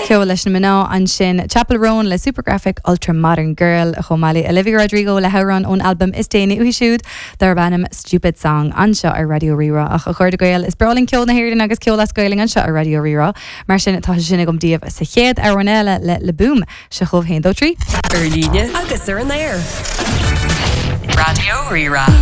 Ceol leis na mná an sin Chapel Roan le Supergraphic Ultra Modern Girl a chomáile Olivia Rodrigo le hauran ón album Is Déine Uisúd dar banam Stupid Song anseo ar Radio Rira ach a chuir de gael is brolin ceol na hirirn agus ceol as gailing anseo ar Radio Rira mar sin tá sinna gom díobh sa chéad arwanile le boom se chomh héin dó trí Ar líne agus ar an air. Radio Rira.